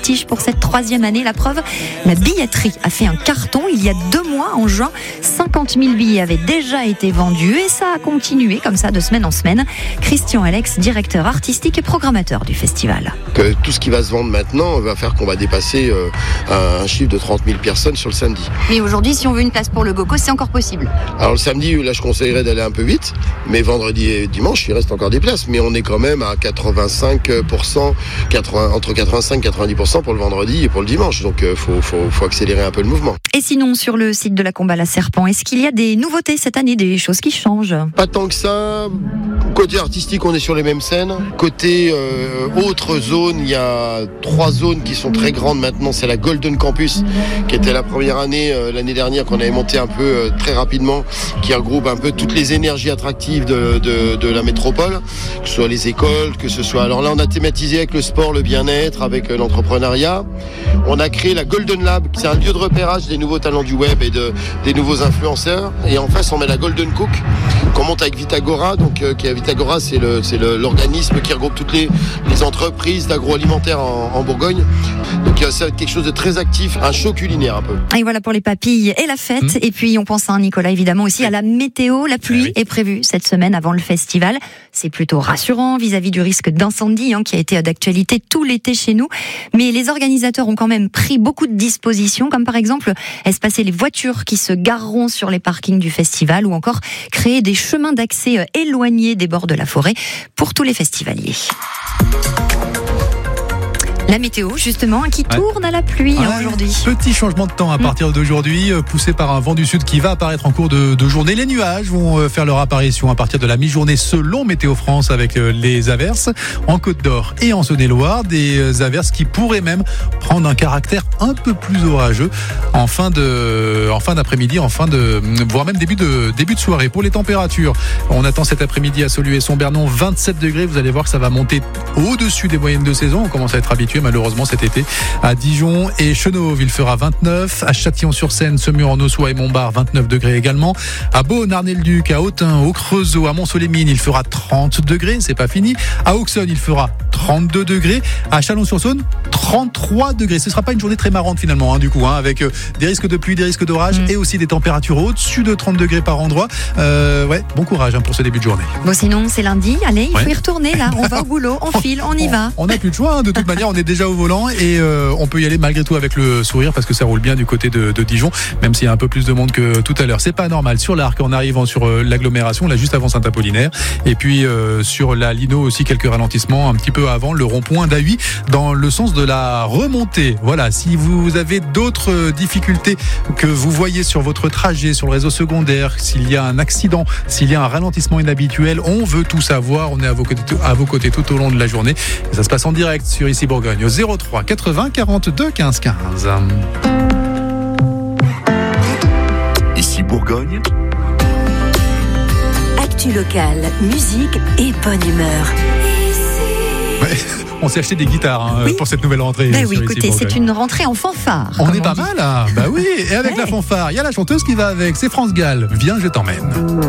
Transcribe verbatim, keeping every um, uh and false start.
prestige pour cette troisième année. La preuve, la billetterie a fait un carton. Il y a deux mois, en juin, cinquante mille billets avaient déjà été vendus et ça a continué comme ça de semaine en semaine. Christian Alex, directeur artistique et programmateur du festival. Que tout ce qui va se vendre maintenant va faire qu'on va dépasser euh, un chiffre de trente mille personnes sur le samedi. Mais aujourd'hui, si on veut une place pour le Goco, c'est encore possible. Alors le samedi, là je conseillerais d'aller un peu vite, mais vendredi et dimanche, il reste encore des places. Mais on est quand même à quatre-vingt-cinq pour cent, quatre-vingts, entre quatre-vingt-cinq et quatre-vingt-dix pour cent pour le vendredi et pour le dimanche. Donc il euh, faut, faut, faut accélérer un peu le mouvement. Et sinon, sur le site de la Combat la Serpent, est-ce qu'il y a des nouveautés cette année, des choses qui changent ? Pas tant que ça. Côté artistique, on est sur les mêmes scènes. Côté euh, autre zone, il y a trois zones qui sont très grandes maintenant. C'est la Golden Campus, qui était la première année, euh, l'année dernière, qu'on avait monté un peu euh, très rapidement, qui regroupe un peu toutes les énergies attractives de, de, de la métropole, que ce soit les écoles, que ce soit... Alors là, on a thématisé avec le sport, le bien-être, avec euh, l'entrepreneuriat. On a créé la Golden Lab, c'est un lieu de repérage des nouveaux talents du web et de, des nouveaux influenceurs. Et en face, on met la Golden Cook, qu'on monte avec Vitagora. Donc, euh, qui est Vitagora, c'est, le, c'est le, l'organisme qui regroupe toutes les, les entreprises d'agroalimentaire en, en Bourgogne. Donc, euh, c'est quelque chose de très actif, un show culinaire un peu. Et voilà pour les papilles et la fête. Mmh. Et puis, on pense à Nicolas, évidemment, aussi à la météo. La pluie oui. est prévue cette semaine avant le festival. C'est plutôt rassurant vis-à-vis du risque d'incendie hein, qui a été d'actualité tout l'été chez nous. Mais les organisateurs ont quand même pris beaucoup de dispositions, comme par exemple espacer les voitures qui se gareront sur les parkings du festival ou encore créer des chemins d'accès éloignés des bords de la forêt pour tous les festivaliers. La météo, justement, qui tourne ouais. à la pluie ouais. hein, aujourd'hui. Petit changement de temps à partir mmh. d'aujourd'hui, poussé par un vent du sud qui va apparaître en cours de, de journée. Les nuages vont faire leur apparition à partir de la mi-journée selon Météo France avec les averses en Côte d'Or et en Saône-et-Loire. Des averses qui pourraient même prendre un caractère un peu plus orageux en fin, de, en fin d'après-midi, en fin de, voire même début de, début de soirée. Pour les températures, on attend cet après-midi à Saulieu-et-Son-Bernon vingt-sept degrés. Vous allez voir que ça va monter au-dessus des moyennes de saison. On commence à être habitué malheureusement cet été. À Dijon et Chenauve, il fera vingt-neuf. À Châtillon-sur-Seine, Semur-en-Auxois et Montbard, vingt-neuf degrés également. À Beaune, Arnay-le-Duc, à Autun, au Creusot, à Mont-Soleil-Mines, il fera trente degrés. C'est pas fini. À Auxonne, il fera trente-deux degrés. À Chalon-sur-Saône, trente-trois degrés. Ce sera pas une journée très marrante finalement, hein, du coup, hein, avec euh, des risques de pluie, des risques d'orage mmh. et aussi des températures au-dessus de trente degrés par endroit. Euh, ouais, bon courage hein, pour ce début de journée. Bon, sinon, c'est lundi. Allez, il ouais. faut y retourner là. On va au boulot, on file, on y on, va. On n'a plus de choix. Hein. De toute manière, on est déjà au volant et euh, on peut y aller malgré tout avec le sourire parce que ça roule bien du côté de, de Dijon, même s'il y a un peu plus de monde que tout à l'heure. C'est pas normal. Sur l'Arc, en arrivant sur euh, l'agglomération, là juste avant Saint-Apollinaire, et puis euh, sur la Lino aussi quelques ralentissements un petit peu avant le rond-point d'A huit dans le sens de la remontée. Voilà. Si vous avez d'autres difficultés que vous voyez sur votre trajet, sur le réseau secondaire, s'il y a un accident, s'il y a un ralentissement inhabituel, on veut tout savoir. On est à vos côtés, à vos côtés tout au long de la journée. Et ça se passe en direct sur Ici Bourgogne au zéro trois quatre-vingts quarante-deux quinze quinze. Ici Bourgogne. Actu locale, musique et bonne humeur. Ouais, on s'est acheté des guitares hein, oui. pour cette nouvelle rentrée. Bah oui, écoutez, c'est une rentrée en fanfare. On est pas on mal, hein. Bah oui. Et avec ouais. la fanfare, il y a la chanteuse qui va avec. C'est France Gall. Viens, je t'emmène.